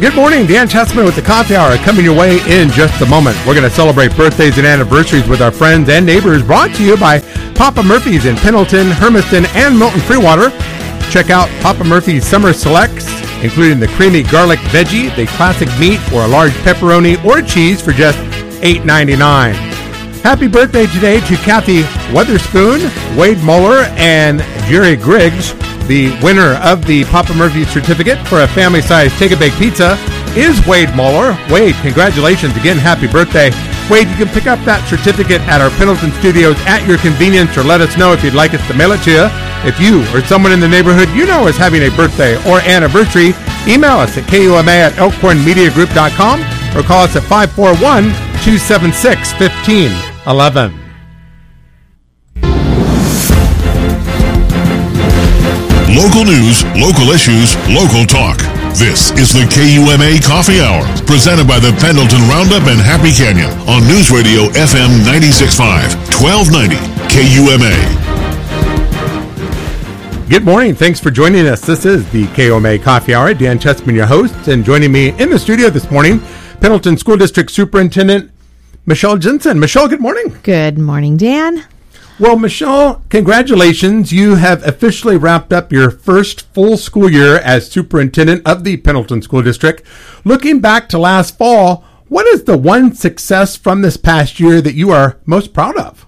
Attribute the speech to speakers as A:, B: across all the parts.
A: Good morning, Dan Chessman with the Coffee Hour coming your way in just a moment. We're going to celebrate birthdays and anniversaries with our friends and neighbors, brought to you by Papa Murphy's in Pendleton, Hermiston, and Milton Freewater. Check out Papa Murphy's Summer Selects, including the creamy garlic veggie, the classic meat, or a large pepperoni or cheese for just $8.99. Happy birthday today to Kathy Weatherspoon, Wade Muller, and Jerry Griggs. The winner of the Papa Murphy certificate for a family-sized Take-A-Bake pizza is Wade Muller. Wade, congratulations again. Happy birthday. Wade, you can pick up that certificate at our Pendleton studios at your convenience, or let us know if you'd like us to mail it to you. If you or someone in the neighborhood you know is having a birthday or anniversary, email us at KUMA@elkhornmediagroup.com or call us at 541-276-1511.
B: Local news, local issues, local talk. This is the KUMA Coffee Hour, presented by the Pendleton Roundup and Happy Canyon on News Radio FM 96.5, 1290 KUMA.
A: Good morning. Thanks for joining us. This is the KUMA Coffee Hour. Dan Chessman, your host, and joining me in the studio this morning, Pendleton School District Superintendent Michelle Jensen. Michelle, good morning.
C: Good morning, Dan.
A: Well, Michelle, congratulations. You have officially wrapped up your first full school year as superintendent of the Pendleton School District. Looking back to last fall, what is the one success from this past year that you are most proud of?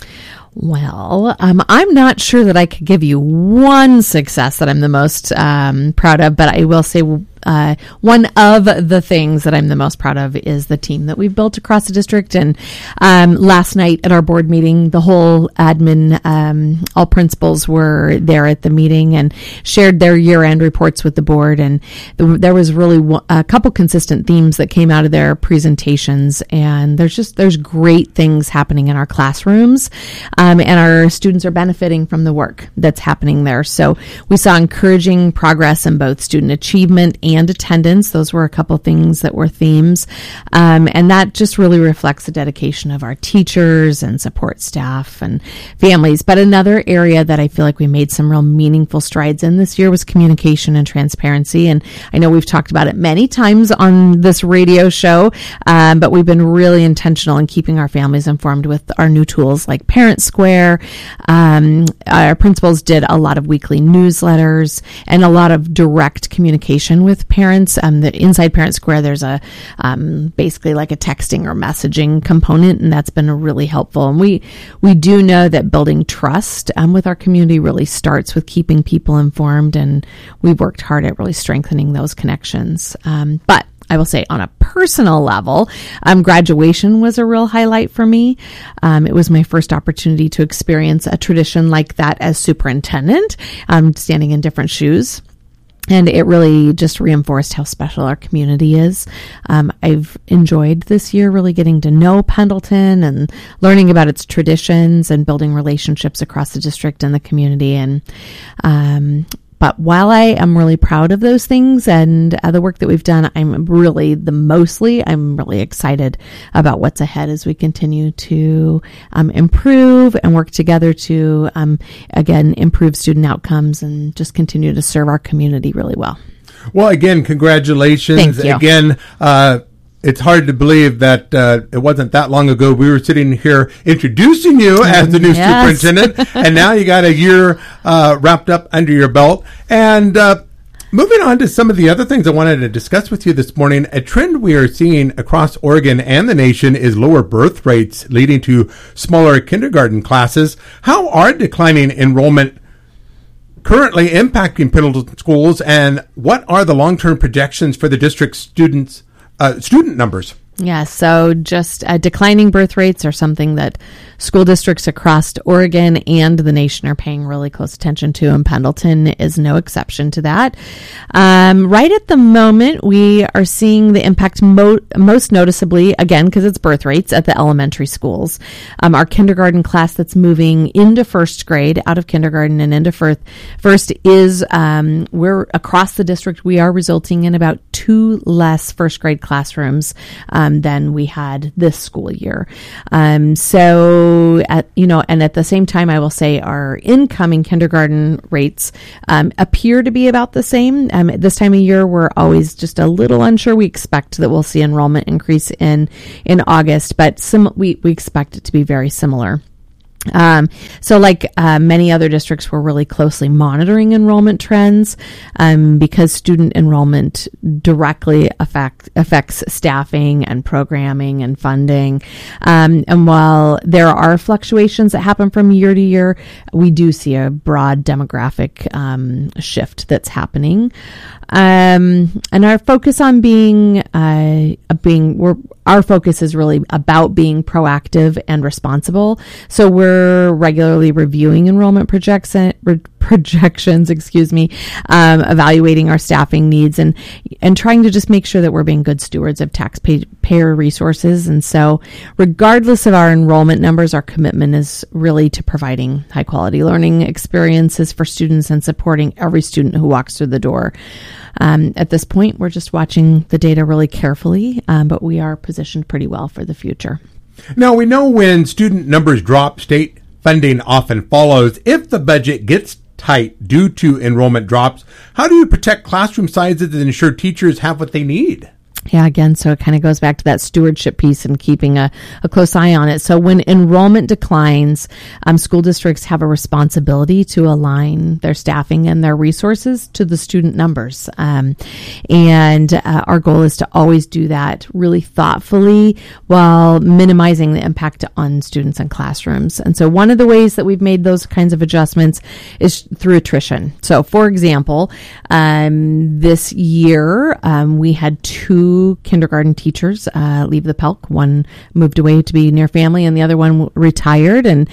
C: Well, I'm not sure that I could give you one success that I'm the most proud of, but I will say one of the things that I'm the most proud of is the team that we've built across the district. And last night at our board meeting, the whole admin, all principals were there at the meeting and shared their year-end reports with the board. And there was really a couple consistent themes that came out of their presentations. And there's great things happening in our classrooms, and our students are benefiting from the work that's happening there. So we saw encouraging progress in both student achievement and attendance. Those were a couple things that were themes. And that just really reflects the dedication of our teachers and support staff and families. But another area that I feel like we made some real meaningful strides in this year was communication and transparency. And I know we've talked about it many times on this radio show, but we've been really intentional in keeping our families informed with our new tools like Parent Square. Our principals did a lot of weekly newsletters and a lot of direct communication with parents. Inside Parent Square, there's a basically like a texting or messaging component, and that's been really helpful. And we do know that building trust with our community really starts with keeping people informed, and we've worked hard at really strengthening those connections. But I will say on a personal level, graduation was a real highlight for me. It was my first opportunity to experience a tradition like that as superintendent, standing in different shoes. And it really just reinforced how special our community is. I've enjoyed this year really getting to know Pendleton and learning about its traditions and building relationships across the district and the community. And but while I am really proud of those things and the work that we've done, I'm really excited about what's ahead as we continue to improve and work together to, again, improve student outcomes and just continue to serve our community really well.
A: Well, again, congratulations.
C: Thank you.
A: Again, it's hard to believe that it wasn't that long ago we were sitting here introducing you as the new superintendent, and now you got a year wrapped up under your belt. And moving on to some of the other things I wanted to discuss with you this morning, a trend we are seeing across Oregon and the nation is lower birth rates leading to smaller kindergarten classes. How are declining enrollment currently impacting Pendleton schools, and what are the long-term projections for the district's student numbers?
C: Yeah, so just declining birth rates are something that school districts across Oregon and the nation are paying really close attention to, and Pendleton is no exception to that. Right at the moment, we are seeing the impact most noticeably, again, because it's birth rates at the elementary schools. Our kindergarten class that's moving into first grade, out of kindergarten and into first is, we're across the district, we are resulting in about 2 less first grade classrooms than we had this school year. So at the same time, I will say our incoming kindergarten rates appear to be about the same. At this time of year, we're always just a little unsure. We expect that we'll see enrollment increase in August, but we expect it to be very similar. So like many other districts, we're really closely monitoring enrollment trends because student enrollment directly affects staffing and programming and funding. And while there are fluctuations that happen from year to year, we do see a broad demographic shift that's happening. And our focus on our focus is really about being proactive and responsible. So we're regularly reviewing enrollment projections, evaluating our staffing needs and trying to just make sure that we're being good stewards of taxpayer resources. And so regardless of our enrollment numbers, our commitment is really to providing high quality learning experiences for students and supporting every student who walks through the door. At this point, we're just watching the data really carefully, but we are positioned pretty well for the future.
A: Now, we know when student numbers drop, state funding often follows. If the budget gets tight due to enrollment drops, how do you protect classroom sizes and ensure teachers have what they need?
C: Yeah, again, so it kind of goes back to that stewardship piece and keeping a close eye on it. So when enrollment declines, school districts have a responsibility to align their staffing and their resources to the student numbers. And our goal is to always do that really thoughtfully while minimizing the impact on students and classrooms. And so one of the ways that we've made those kinds of adjustments is through attrition. So for example, this year we had 2 kindergarten teachers leave the Pelk. One moved away to be near family, and the other one retired. And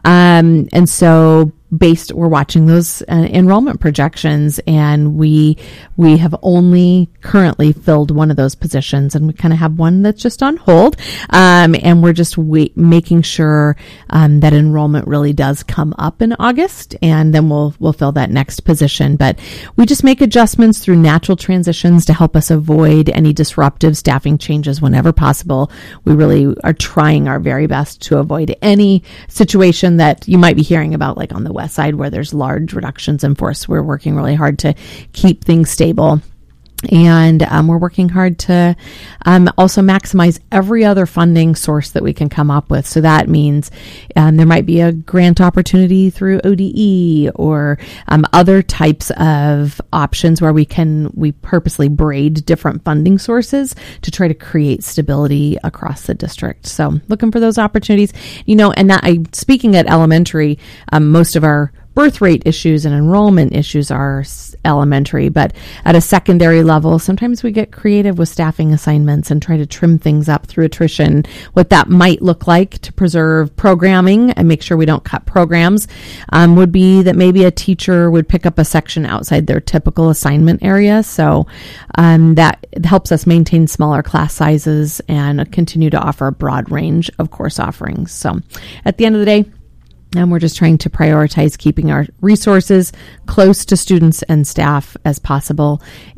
C: so we're watching those enrollment projections, and we have only currently filled one of those positions, and we kind of have one that's just on hold. And we're just making sure that enrollment really does come up in August, and then we'll fill that next position. But we just make adjustments through natural transitions to help us avoid any disruptive staffing changes whenever possible. We really are trying our very best to avoid any situation that you might be hearing about, like on the West Side, where there's large reductions in force. We're working really hard to keep things stable. And we're working hard to also maximize every other funding source that we can come up with. So that means there might be a grant opportunity through ODE or other types of options where we purposely braid different funding sources to try to create stability across the district. So looking for those opportunities, and speaking at elementary, most of our birth rate issues and enrollment issues are elementary, but at a secondary level, sometimes we get creative with staffing assignments and try to trim things up through attrition. What that might look like to preserve programming and make sure we don't cut programs would be that maybe a teacher would pick up a section outside their typical assignment area. So that helps us maintain smaller class sizes and continue to offer a broad range of course offerings. So at the end of the day, and we're just trying to prioritize keeping our resources close to students and staff as possible.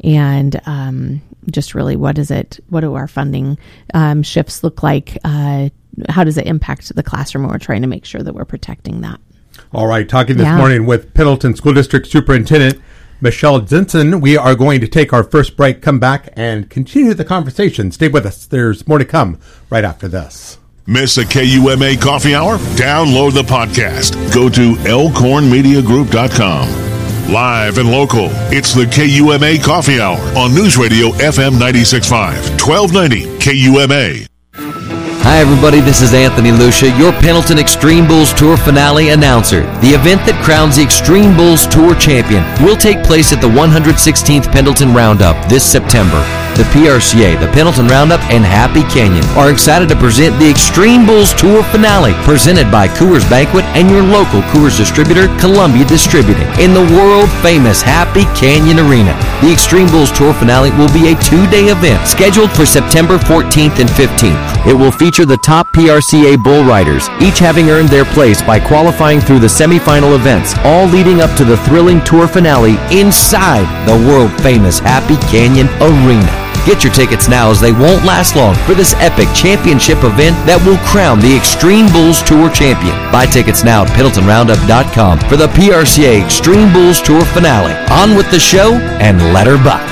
C: And just really, what do our funding shifts look like? How does it impact the classroom? And we're trying to make sure that we're protecting that.
A: All right. Talking this morning with Pendleton School District Superintendent Michelle Jensen. We are going to take our first break, come back, and continue the conversation. Stay with us. There's more to come right after this.
B: Miss a KUMA coffee hour? Download the podcast. Go to elkhornmediagroup.com. Live and local, it's the KUMA Coffee Hour on News Radio FM 96.5, 1290 KUMA.
D: Hi everybody, this is Anthony Lucia, your Pendleton Extreme Bulls Tour finale announcer. The event that crowns the Extreme Bulls Tour champion will take place at the 116th Pendleton Roundup this September. The PRCA, the Pendleton Roundup, and Happy Canyon are excited to present the Extreme Bulls Tour finale, presented by Coors Banquet and your local Coors distributor, Columbia Distributing, in the world-famous Happy Canyon Arena. The Extreme Bulls Tour finale will be a 2-day event scheduled for September 14th and 15th. It will feature feature the top PRCA bull riders, each having earned their place by qualifying through the semifinal events, all leading up to the thrilling tour finale inside the world-famous Happy Canyon Arena. Get your tickets now, as they won't last long for this epic championship event that will crown the Extreme Bulls Tour champion. Buy tickets now at PendletonRoundup.com for the PRCA Extreme Bulls Tour finale. On with the show, and let her buck.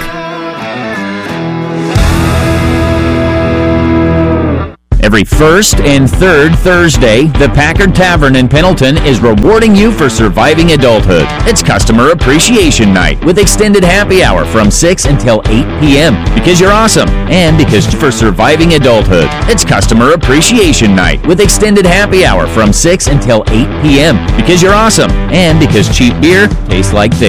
E: Every first and third Thursday, the Packard Tavern in Pendleton is rewarding you for surviving adulthood. It's Customer Appreciation Night with extended happy hour from 6 until 8 p.m. Because you're awesome, and because for surviving adulthood. It's Customer Appreciation Night with extended happy hour from 6 until 8 p.m. Because you're awesome, and because cheap beer tastes like